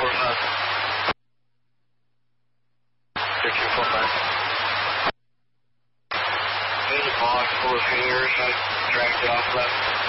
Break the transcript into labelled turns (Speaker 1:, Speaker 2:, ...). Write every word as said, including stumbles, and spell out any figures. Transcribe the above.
Speaker 1: four five. three two four five. There's a box full of fingers. I dragged it off left.